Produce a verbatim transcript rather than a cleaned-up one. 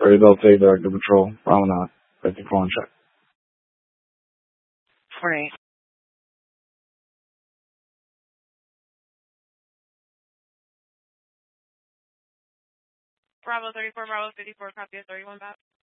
Ready Delta eight, Director Patrol, Promenade, fifty-four on check. forty-eight. Bravo thirty-four, Bravo fifty-four, copy of thirty-one back.